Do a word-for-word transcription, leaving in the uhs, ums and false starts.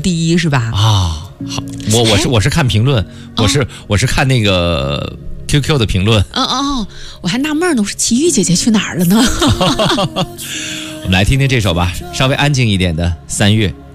第一是吧？ 啊，好，我我是我是看评论，我是、哦、我是看那个 Q Q 的评论。 嗯哦，我还纳闷呢，我说奇遇姐姐去哪儿了呢？ 我们来听听这首吧，稍微安静一点的《三月》。